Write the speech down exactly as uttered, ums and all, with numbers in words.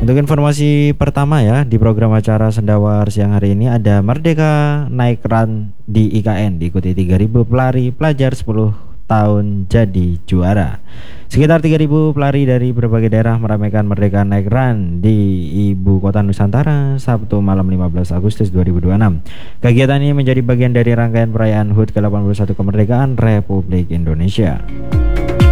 Untuk informasi pertama ya, di program acara Sendawar siang hari ini ada Merdeka Naik Run di I K N, diikuti tiga ribu pelari pelajar sepuluh tahun jadi juara. Sekitar tiga ribu pelari dari berbagai daerah meramaikan Merdeka Naik Run di Ibu Kota Nusantara Sabtu malam lima belas Agustus dua ribu dua puluh enam. Kegiatan ini menjadi bagian dari rangkaian perayaan H U T ke delapan puluh satu kemerdekaan Republik Indonesia.